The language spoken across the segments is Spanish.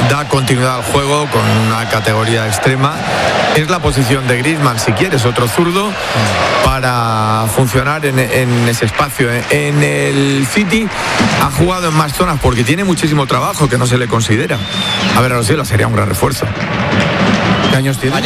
da continuidad al juego con una categoría extrema. Es la posición de Griezmann, si quieres, otro zurdo, para funcionar en ese espacio. En el City ha jugado en más zonas porque tiene muchísimo trabajo que no se le considera. A ver, a los Silva sería un gran refuerzo. ¿Qué años tiene?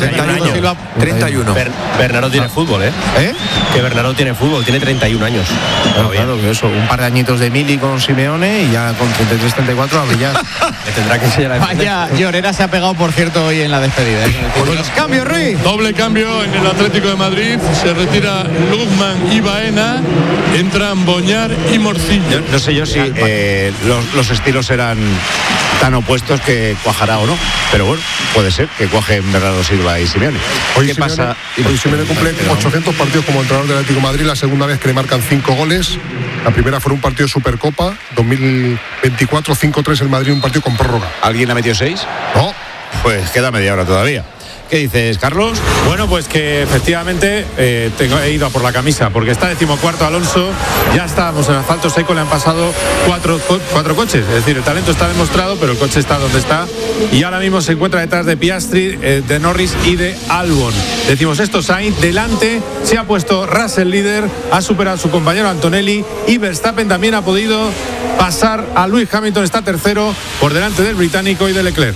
31. Bernardo tiene fútbol, ¿eh? Que Bernardo tiene fútbol, tiene 31 años. Claro, que eso, un par de añitos de Mili con Simeone y ya con 33-34 a brillar. Le tendrá que enseñar a Vaya, Llorera se ha pegado, por cierto, hoy en la despedida. Cambio, Ruiz. Doble cambio en el Atlético de Madrid. Se retira Lukman y Baena. Entran Boñar y Morcillo. No sé yo si los estilos eran tan opuestos que cuajará o no. Pero bueno, puede ser que cuajen Bernardo Silva y Simeone. Hoy Simeone cumple 800 partidos como entrenador del Atlético de Madrid, la segunda vez que le marcan 5 goles. La primera fue un partido de Supercopa, 2024, 5-3 el Madrid, un partido con prórroga. ¿Alguien ha metido 6? No. Pues queda media hora todavía. ¿Qué dices, Carlos? Bueno, pues que efectivamente he ido a por la camisa, porque está 14º Alonso, ya estábamos en asfalto seco, le han pasado cuatro coches, es decir, el talento está demostrado, pero el coche está donde está, y ahora mismo se encuentra detrás de Piastri, de Norris y de Albon. Decimos esto, Sainz delante, se ha puesto Russell líder, ha superado a su compañero Antonelli, y Verstappen también ha podido pasar a Lewis Hamilton, está tercero por delante del británico y de Leclerc.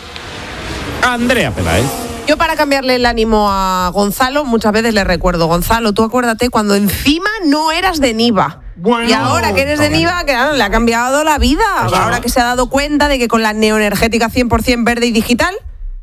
Andrea Peláez. Yo, para cambiarle el ánimo a Gonzalo, muchas veces le recuerdo: Gonzalo, tú acuérdate cuando encima no eras de Niva. Bueno, y ahora que eres de Niva, claro, le ha cambiado la vida. Ahora que se ha dado cuenta de que con la neoenergética 100% verde y digital,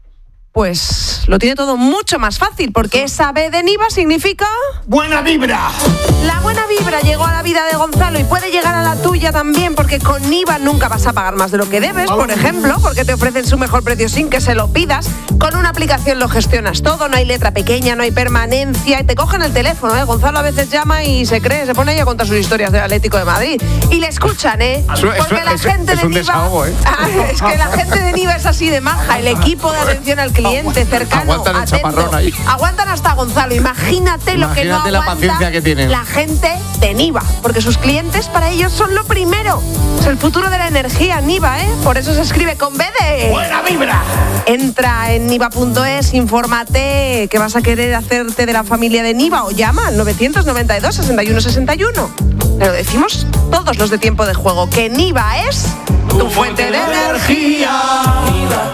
pues lo tiene todo mucho más fácil, porque esa B de Niva significa ¡buena vibra! La buena vibra llegó a la vida de Gonzalo y puede llegar a la tuya también, porque con Niva nunca vas a pagar más de lo que debes, por ejemplo, porque te ofrecen su mejor precio sin que se lo pidas. Con una aplicación lo gestionas todo, no hay letra pequeña, no hay permanencia, y te cogen el teléfono, ¿eh? Gonzalo a veces llama y se pone ahí a contar sus historias del Atlético de Madrid. Y le escuchan, ¿eh? Porque la gente de Niva... desahogo, ¿eh? Es que la gente de Niva es así de maja, el equipo de atención al cliente cercano, aguantan el atento, chaparrón ahí. Aguantan hasta Gonzalo. Imagínate lo que no aguanta la paciencia que tienen la gente de Niva, porque sus clientes para ellos son lo primero. Es el futuro de la energía, Niva, ¿eh? Por eso se escribe con B de ¡buena vibra! Entra en niva.es, infórmate que vas a querer hacerte de la familia de Niva, o llama al 992 61 61. Pero decimos todos los de Tiempo de Juego que Niva es tu fuente de energía. Niva.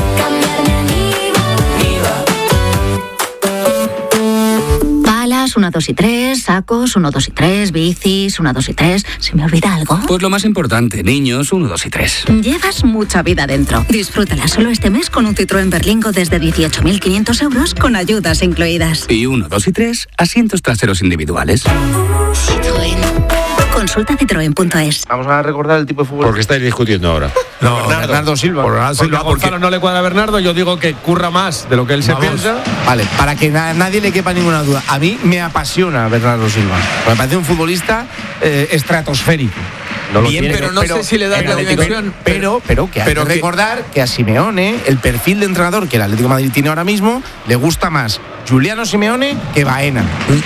Palas, 1, 2 y 3, sacos, 1, 2 y 3, bicis, 1, 2 y 3. ¿Se me olvida algo? Pues lo más importante, niños, 1, 2 y 3. Llevas mucha vida dentro. Disfrútala solo este mes con un Citroën Berlingo desde 18.500 euros con ayudas incluidas. Y 1, 2 y 3, asientos traseros individuales. Citroën. Consulta citroen.es. Vamos a recordar el tipo de fútbol. ¿Por qué estáis discutiendo ahora? No, Bernardo Silva. Porque a Gonzalo no le cuadra a Bernardo, yo digo que curra más de lo que él se piensa. Vale, para que nadie le quepa ninguna duda, a mí me apasiona Bernardo Silva. Me parece un futbolista estratosférico. No lo bien, tiene, pero no sé si le da la dimensión. Pero que hay que recordar que a Simeone, el perfil de entrenador que el Atlético de Madrid tiene ahora mismo, le gusta más Giuliano Simeone que Baena.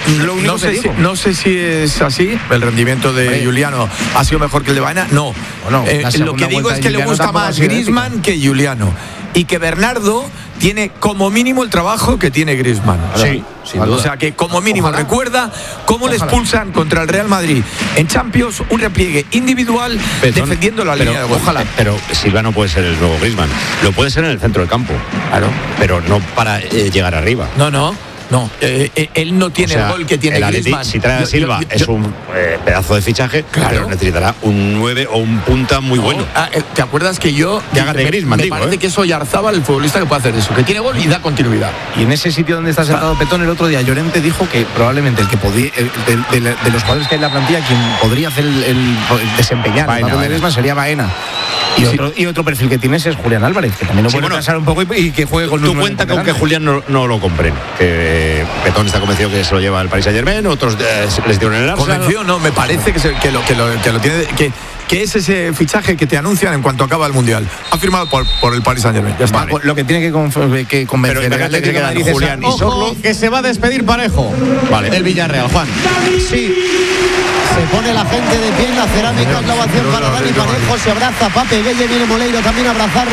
No sé si es así. El rendimiento de Giuliano ha sido mejor que el de Baena. No. Bueno, lo que digo es que le gusta más Griezmann que Giuliano. Y que Bernardo tiene como mínimo el trabajo que tiene Griezmann. Sí, sin duda. O sea que como mínimo recuerda cómo le expulsan contra el Real Madrid en Champions, un repliegue individual defendiendo la línea de gol. Ojalá, pero Silva no puede ser el nuevo Griezmann. Lo puede ser en el centro del campo. Claro. Pero no para llegar arriba. No, él no tiene el gol que tiene Griezmann. Si trae a Silva es un pedazo de fichaje, pero necesitará un 9 o un punta muy bueno. ¿Te acuerdas que me parece que es Oyarzábal el futbolista que puede hacer eso, que tiene gol y da continuidad? Y en ese sitio donde está sentado Petón el otro día, Llorente dijo que probablemente el que podía, de los jugadores que hay en la plantilla, quien podría hacer el desempeñar el papel de Griezmann sería Baena. Y otro perfil que tienes es Julián Álvarez, que también lo puede pasar un poco y que juegue con Tú cuenta con que Julián no lo compren. Petón está convencido que se lo lleva al Paris Saint-Germain, otros les dieron el Arsenal. Convencido no, me parece que lo tiene, que es ese fichaje que te anuncian en cuanto acaba el Mundial. Ha firmado por el Paris Saint-Germain. Ya está. Vale. Lo que tiene que convencer el Atlético de Madrid Julián y Sorlo. Que se va a despedir Parejo del Villarreal, Juan. Sí. Se pone la gente de pie en la cerámica, la ovación para Dani Parejo, se abraza Pape Gueye, viene Moleiro también a abrazar.